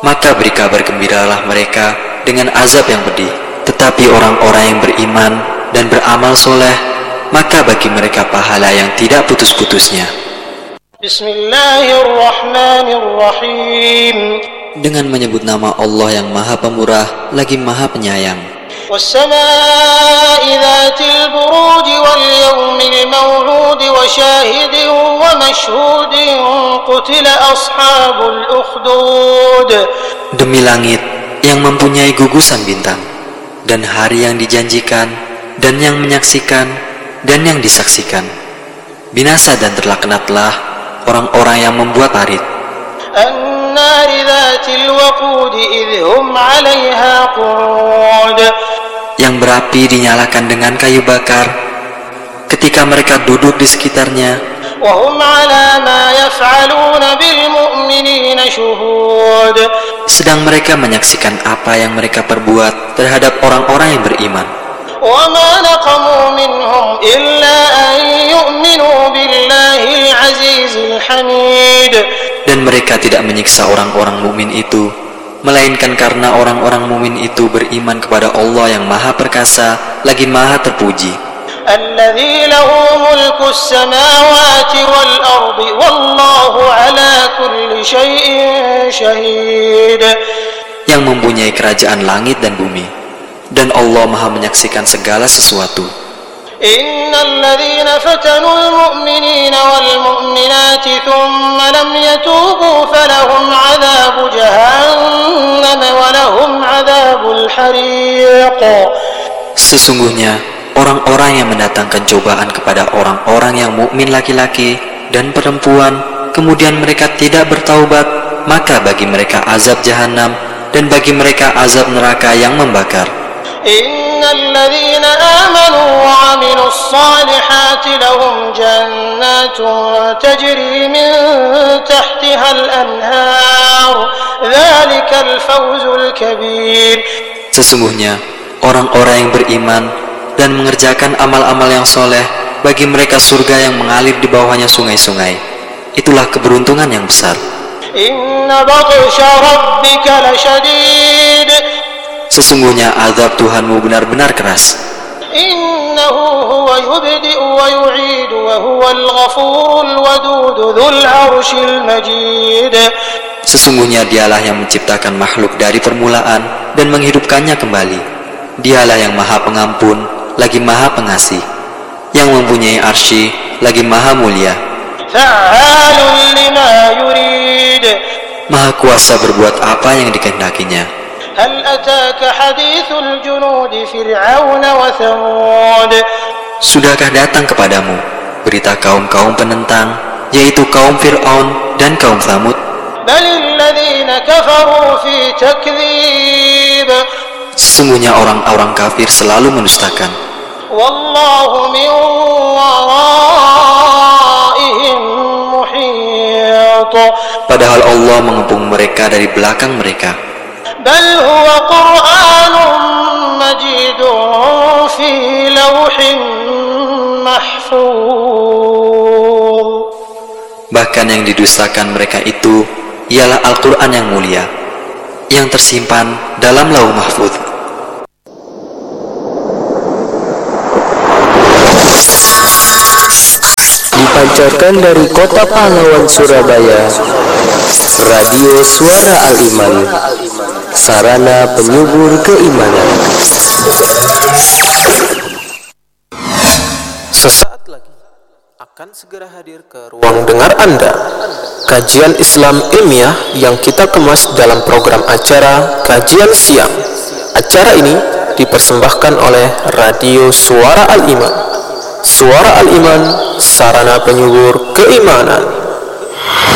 maka beri kabar gembiralah mereka dengan azab yang pedih. Tetapi orang-orang yang beriman dan beramal soleh, maka bagi mereka pahala yang tidak putus-putusnya. Bismillahirrahmanirrahim. Dengan menyebut nama Allah yang Maha Pemurah lagi Maha Penyayang. Wassama'i dhatil buruj wal yawmil maw'ud wa syahidin wa mashhudin qutila ashabul ukhdud. Demi langit yang mempunyai gugusan bintang, dan hari yang dijanjikan, dan yang menyaksikan, dan yang disaksikan. Binasa dan terlaknatlah orang-orang yang membuat parit. An-nari dhatil waqud idh hum 'alayha qu'ud. Yang berapi dinyalakan dengan kayu bakar ketika mereka duduk di sekitarnya. Wa hum 'ala ma yaf'aluna bil mu'minina syuhud. Sedang mereka menyaksikan apa yang mereka perbuat terhadap orang-orang yang beriman. Wa ma naqamu minhum illa an yu'minu billahil azizil hamid. Dan mereka tidak menyiksa orang-orang mukmin itu, melainkan karena orang-orang mukmin itu beriman kepada Allah yang Maha Perkasa lagi Maha Terpuji. Alladzi lahu mulkus samawati wal ardi wallahu ala kulli syai'in syahid. Yang mempunyai kerajaan langit dan bumi, dan Allah Maha menyaksikan segala sesuatu. Innal ladzina fatanul mu'minina wal mu'minati thumma lam yatubu falahum 'adzabu jahannam wa lahum 'adzabul hariq. Sesungguhnya orang-orang yang mendatangkan cobaan kepada orang-orang yang mukmin laki-laki dan perempuan, kemudian mereka tidak bertaubat, maka bagi mereka azab jahanam dan bagi mereka azab neraka yang membakar. Innal ladzina amanu wa 'amilus salihati lahum jannatun tajri min tahtihal anhar. Dzalikal fawzul kabir. Sesungguhnya orang-orang yang beriman dan mengerjakan amal-amal yang soleh, bagi mereka surga yang mengalir di bawahnya sungai-sungai. Itulah keberuntungan yang besar. Inna batsha rabbika lasyadid. Sesungguhnya azab Tuhanmu benar-benar keras. Innahu huwa yubdi'u wa yu'idu wa huwal ghafurul wadud dzul 'arsyil majid. Sesungguhnya Dialah yang menciptakan makhluk dari permulaan dan menghidupkannya kembali. Dialah yang Maha Pengampun lagi Maha Pengasih, yang mempunyai arsy lagi Maha Mulia. Fa'alun lima yurid. Maha kuasa berbuat apa yang dikehendakinya. Hal ataka hadithul junud fir'aun wa thamud. Sudahkah datang kepadamu berita kaum-kaum penentang, yaitu kaum Fir'aun dan kaum Thamud? Balil ladzina kafaru fi takdzib. Sesungguhnya orang-orang kafir selalu mendustakan. Wallahu min waraihim muhit. Padahal Allah mengepung mereka dari belakang mereka. Bal huwa Qur'anun majidun fi lawhin mahfuz. Bahkan yang didustakan mereka itu ialah Al-Quran yang mulia, yang tersimpan dalam lauh mahfuz. Dipancarkan dari Kota Pahlawan, Surabaya, Radio Suara Al-Iman, sarana penyubur keimanan. Sesaat lagi akan segera hadir ke ruang dengar Anda kajian Islam ilmiah yang kita kemas dalam program acara Kajian Siang. Acara ini dipersembahkan oleh Radio Suara Al-Iman. Suara Al-Iman, sarana penyubur keimanan.